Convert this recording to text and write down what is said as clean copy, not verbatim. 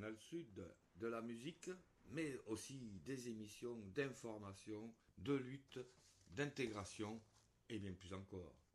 Canal Sud, de la musique, mais aussi des émissions d'information, de lutte, d'intégration et bien plus encore.